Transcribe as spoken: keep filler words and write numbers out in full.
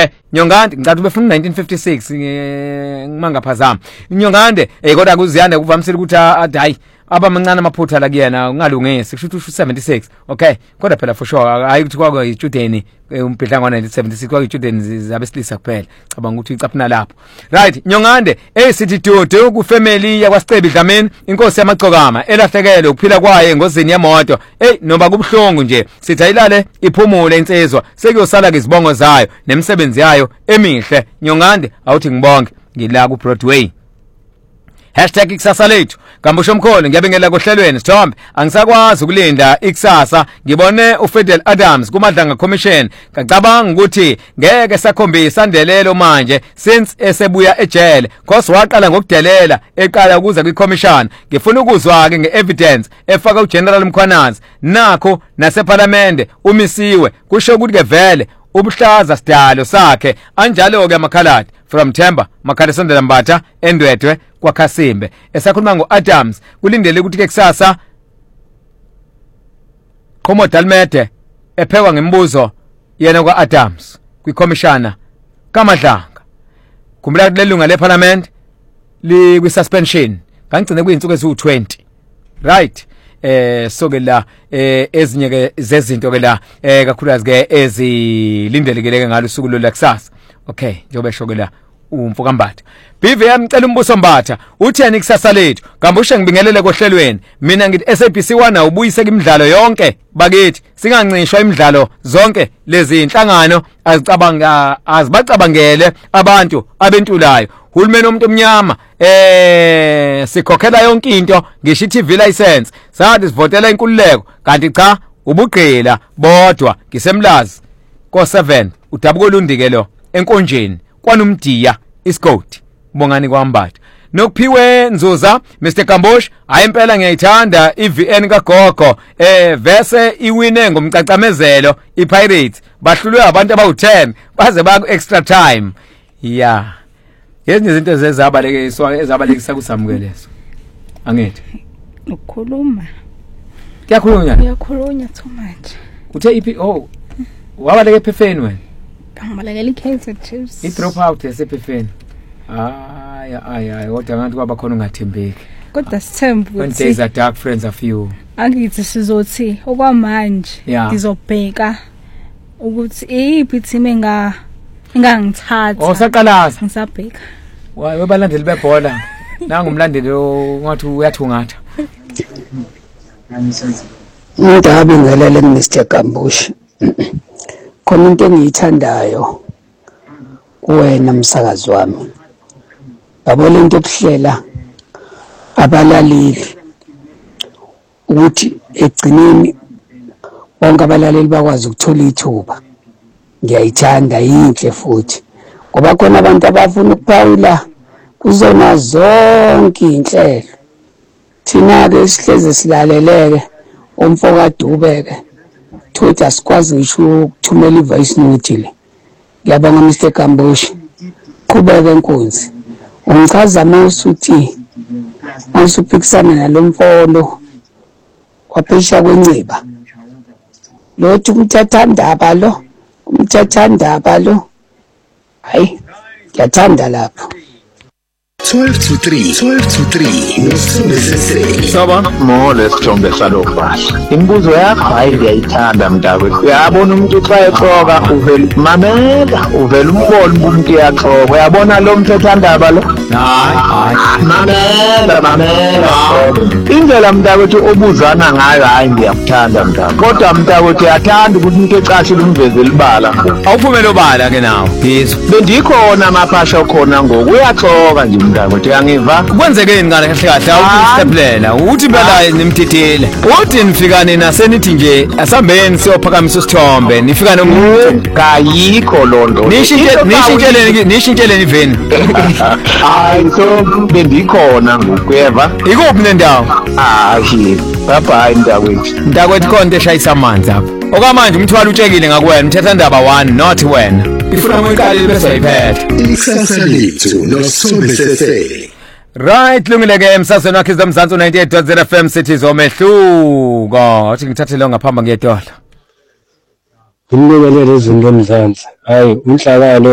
okay Nyongande ngicathu befuna nineteen fifty-six ngimangaphazama Nyongande eh kodwa kuziyanda kuvamisile ukuthi hayi abamancane amaphutha la kuyena ungalungisi kusho ukuthi seventy-six okay kodwa phela for sure hayi ukuthi kwakho ijudeni umbhidla ngo nineteen seventy-six kwakho ijudeni zabesilisa kuphela cabanga ukuthi icaphuna lapho right Nyongande eh sithi dudu ku family yakwaSicebi Dlamini inkosi yamagcokama elahlekele ukuphila kwaye engozini yemoto eh noma kubhlungu nje sithi ayilale iphumule insizwa sekuyosala ke izibongo zayo nemisebenzi yayo emihle Nyongande awuthi ngibonge ngila ku Broadway Hashtag ikusasa lethu Gambusho Mkhulu ngiyabengela kohlelweni Sithombe angisakwazi ukulinda ikusasa ngibone uFidel Adams kumadlanga commission ngicabanga ukuthi ngeke sakhombisa ndelelo manje since esebuya ejele cause waqala ngokudelela eqala ukuza kwiCommission ngifuna ukuzwa ke ngeevidence efaka uGeneral Mkhwanazi nakho naseParliament umisiwe kusho ukuthi ke vele ubuhlaza sidalo sakhe anjalo ke amakhaladi from Themba Makhalesondela Mbatha endwedwe kwaKhasimbe esakhuluma ngoAdams kulindele ukuthi ke kusasa Khomo Dalmede ephekwa ngemibuzo yena kwaAdams kwiCommissioner kaMadlanga kumbula lelunga leParliament li kwisuspension ngangigcine kuyinsuku eziwu twenty right eh soke la eh ezinye ke zezinto ke la eh kakhulukazi ke ezilindelekile ngalo usuku lo lakusasa okay njobe shoke la umfoka Mbatha B V M ngicela umbuso Mbatha utheni ikusasa lethu ngambushe ngibingelele kohlelweni mina ngithi S A B C one ubuyise imidlalo yonke bakithi singancishwa imidlalo zonke lezi inhlangano azicabanga azibacabangele abantu abentulayo Hulumeni umuntu omnyama eh sikhokhela yonke into ngisho iT V license sathi sivotela inkululeko kanti cha ubugqila bodwa ngisemlazi ko seven udabuko lundike lo enkonjeni kwanomdiya isigodi bongani kwaMbatha nokuphiwe Nzuza Mister Gambosh hayi impela ngiyayithanda iV N kaGogo eh vese iwine ngomcacamezelo iPirates bahlulwe abantu abawu ten baze ba extra time yeah Yezinye izinto ezezabalekiswa ezabalekisa kusamukelezo. Angithi. Ukukhuluma. Kuyakhulunywa? Kuyakhulunywa too much. Uthe iphi oh wabaleke ephefeni wena? Ngibalekela iKaizer Chiefs. I drop out yasephefeni. Hayi hayi hayi kodwa ngathi kwaba khona ungathembeki. Kodwa sithemba ukuthi when days are dark friends are few. Angithi sizothi okwamanje ngizobheka ukuthi iyiphi team enga ngangithatha osaqalaza ngisabheka waye webalandeli bebhola nanga umlandeli ngathi uyathungatha Indaba ngelele Mister Gambosh khona into engiyithandayo kuwena msakazi wami yabona into okuhlela abalaleli ukuthi egcineni bonke abalaleli bakwazi ukuthola ithuba ngiyayithanda yinhle futhi ngoba khona abantu abafuna ukuphawula kuzona zonke inhlelo thina ke sihleze silaleleke umfoka Dubeke Twitter sikwazi ngisho ukuthumela ivoice note le ngiyabonga Mister Gambosh qhubeka enkunzi ungichaza mawusuthi mawusuphikisana nalomfolo waphesha kwenciba lothi umthathandaba lo umthathandaba lo hayi ngiyathanda lapho twelve to three twelve to three nosibesese Saba mole Sithombe salofahla imibuzo yakho hayi ngiyayithanda mntakwethu uyabona umuntu xa exoka uvela mamela uvela umbona umuntu yaxoka uyabona lo mthethandaba lo hayi hayi mamela mamela indlela mntakwethu obuzana ngayo hayi ngiyakuthanda mntakwethu kodwa mntakwethu uyathanda ukuthi umuntu ecashile umveze libala awuphumela obala ke nawo yizo bendikhona amaphasha khona ngoku uyaxoka nje mntakwethu uyangiva kwenzekeni ngane kahle kahle awukusiteplela uthi phela nimthithile uthi nifika nina senithi nje asambeni siyophakamisa Sithombe nifika nomuntu kayikho lonto nishintshele nishintshele niveni hayi so bendikhona ngokuyeva ikuphi nendawo hayi bye mntakwethu mntakwethu konke eshayisa amanzi apha okwamanje umthwalo utshekile ngakuwena umthethandaba one not wena ifuna umqalile bese ayiphethe ikusasa lethu nosibesese right lungile ke emsazweni wakhe zomzansi ninety-eight point zero F M Cities omehluko athi ngithathe lo ngaphamba ngedola Ngimlekelele izinto emzansi hayi umhlakalo